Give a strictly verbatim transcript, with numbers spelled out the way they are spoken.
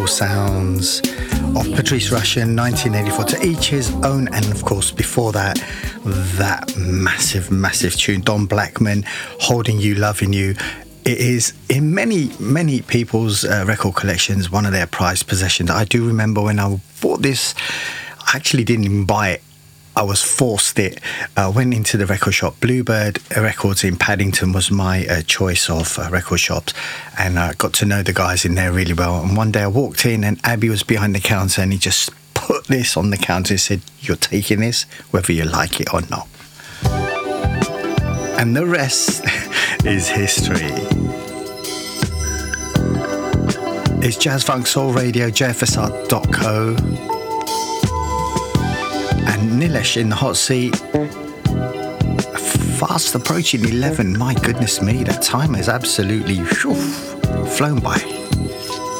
Sounds of Patrice Rushen, nineteen eighty-four, to each his own. And of course, before that, that massive, massive tune, Don Blackman, Holding You, Loving You. It is in many, many people's uh, record collections one of their prized possessions. I do remember when I bought this, I actually didn't even buy it. I was forced it. I uh, went into the record shop. Bluebird Records in Paddington was my uh, choice of uh, record shops, and I uh, got to know the guys in there really well. And one day I walked in and Abby was behind the counter and he just put this on the counter and said, "You're taking this whether you like it or not." And the rest is history. It's Jazz Funk Soul Radio, j f s r dot co. And Nilesh in the hot seat. Fast approaching eleven. My goodness me, that time has absolutely whew, flown by.